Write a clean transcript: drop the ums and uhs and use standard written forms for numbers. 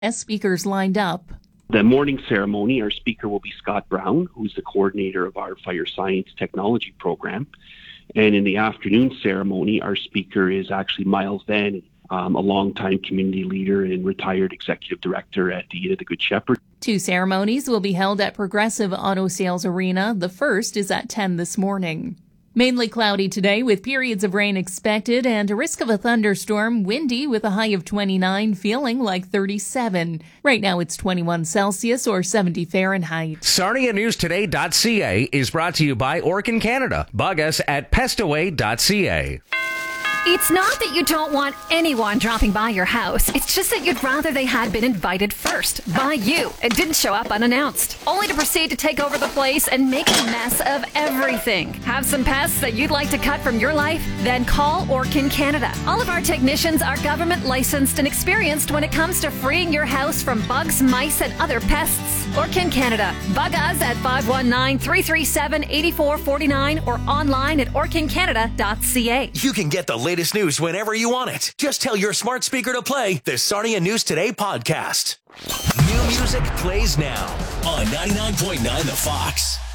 as speakers lined up. The morning ceremony, our speaker will be Scott Brown, who's the coordinator of our fire science technology program. And in the afternoon ceremony, our speaker is actually Miles Van, a longtime community leader and retired executive director at the Good Shepherd. 2 ceremonies will be held at Progressive Auto Sales Arena. The first is at 10 this morning. Mainly cloudy today with periods of rain expected and a risk of a thunderstorm, windy with a high of 29, feeling like 37. Right now it's 21 Celsius or 70 Fahrenheit. SarniaNewsToday.ca is brought to you by Orkin Canada. Bug us at pestaway.ca. It's not that you don't want anyone dropping by your house. It's just that you'd rather they had been invited first by you and didn't show up unannounced, only to proceed to take over the place and make a mess of everything. Have some pests that you'd like to cut from your life? Then call Orkin Canada. All of our technicians are government licensed and experienced when it comes to freeing your house from bugs, mice, and other pests. Orkin Canada. Bug us at 519-337-8449 or online at orkincanada.ca. You can get the latest news whenever you want it. Just tell your smart speaker to play the Sarnia News Today podcast. New music plays now on 99.9 The Fox.